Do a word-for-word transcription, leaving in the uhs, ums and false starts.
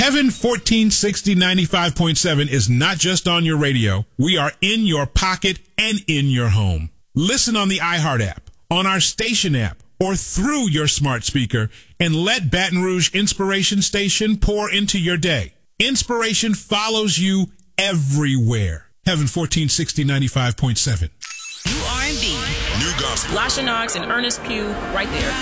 Heaven fourteen sixty ninety-five point seven is not just on your radio. We are in your pocket and in your home. Listen on the iHeart app, on our station app, or through your smart speaker, and let Baton Rouge Inspiration Station pour into your day. Inspiration follows you everywhere. Heaven fourteen sixty ninety-five point seven. New R and B. New gospel. Lasha Knox and Ernest Pugh right there.